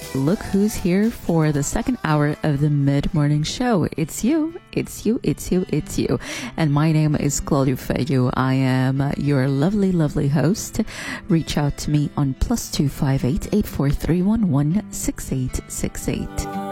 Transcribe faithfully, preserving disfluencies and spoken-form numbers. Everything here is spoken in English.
look who's here for the second hour of the mid-morning show. It's you, it's you, it's you, it's you. And my name is Claudia Feyu. I am your lovely, lovely host. Reach out to me on plus two five eight, eight four three one one, six eight six eight.